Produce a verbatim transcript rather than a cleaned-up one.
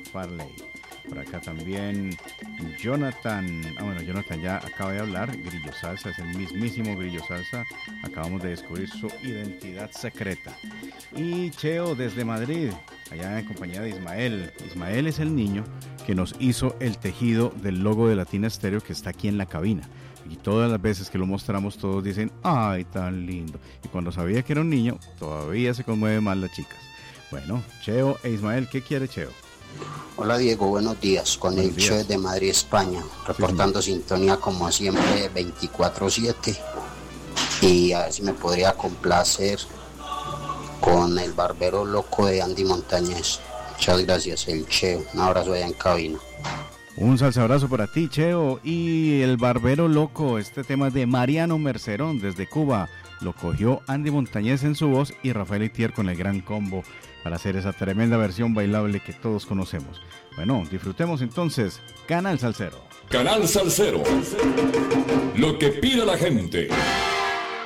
Farley. Por acá también Jonathan, ah bueno, Jonathan ya acaba de hablar, Grillo Salsa, es el mismísimo Grillo Salsa, acabamos de descubrir su identidad secreta. Y Cheo desde Madrid, allá en compañía de Ismael. Ismael es el niño que nos hizo el tejido del logo de Latina Stereo que está aquí en la cabina. Y todas las veces que lo mostramos todos dicen, ¡ay, tan lindo! Y cuando sabía que era un niño, todavía se conmueven más las chicas. Bueno, Cheo e Ismael, ¿qué quiere Cheo? Hola Diego, buenos días, con buenos el días. Cheo desde Madrid, España, reportando sí, sintonía como siempre veinticuatro siete, y a ver si me podría complacer con el Barbero Loco de Andy Montañez. Muchas gracias, el Cheo, un abrazo allá en cabina. Un salsa abrazo para ti, Cheo. Y el Barbero Loco, este tema de Mariano Mercerón desde Cuba, lo cogió Andy Montañez en su voz y Rafael Itier con el gran combo para hacer esa tremenda versión bailable que todos conocemos. Bueno, disfrutemos entonces Canal Salsero. Canal Salsero, lo que pide la gente.